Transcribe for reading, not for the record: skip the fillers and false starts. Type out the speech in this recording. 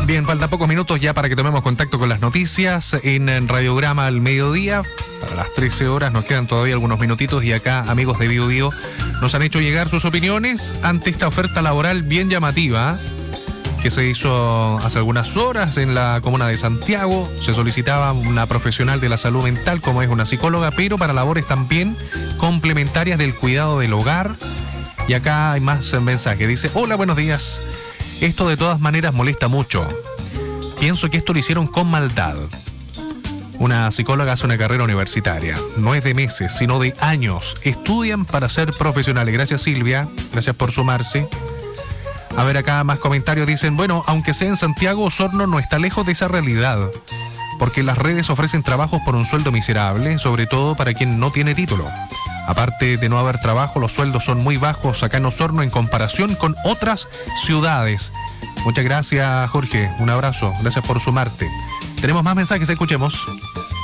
Bien, faltan pocos minutos ya para que tomemos contacto con las noticias en Radiograma al mediodía. Para las 13 horas nos quedan todavía algunos minutitos y acá amigos de Bio Bio nos han hecho llegar sus opiniones ante esta oferta laboral bien llamativa que se hizo hace algunas horas en la comuna de Santiago. Se solicitaba una profesional de la salud mental como es una psicóloga, pero para labores también complementarias del cuidado del hogar. Y acá hay más mensaje. Dice: hola, buenos días. Esto de todas maneras molesta mucho. Pienso que esto lo hicieron con maldad. Una psicóloga hace una carrera universitaria. No es de meses, sino de años. Estudian para ser profesionales. Gracias, Silvia. Gracias por sumarse. A ver, acá más comentarios. Dicen: bueno, aunque sea en Santiago, Osorno no está lejos de esa realidad. Porque las redes ofrecen trabajos por un sueldo miserable, sobre todo para quien no tiene título. Aparte de no haber trabajo, los sueldos son muy bajos acá en Osorno en comparación con otras ciudades. Muchas gracias, Jorge. Un abrazo. Gracias por sumarte. Tenemos más mensajes, escuchemos.